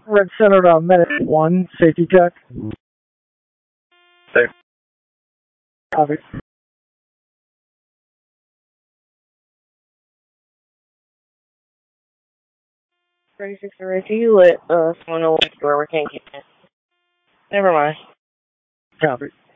Red Center, Medic 1, safety check. Safe. Copy. 36 already. You let someone know what door we can't get in. Never mind. Copy.